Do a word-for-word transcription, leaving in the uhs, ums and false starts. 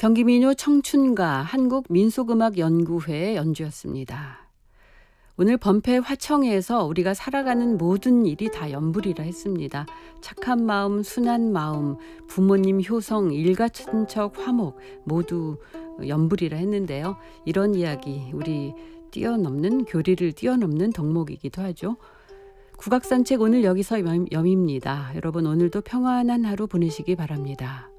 경기민요 청춘가 한국민속음악연구회의 연주였습니다. 오늘 범패 화청에서 우리가 살아가는 모든 일이 다 연불이라 했습니다. 착한 마음, 순한 마음, 부모님 효성, 일가천척, 화목 모두 연불이라 했는데요. 이런 이야기, 우리 뛰어넘는 교리를 뛰어넘는 덕목이기도 하죠. 국악산책 오늘 여기서 여, 여밉니다. 여러분 오늘도 평안한 하루 보내시기 바랍니다.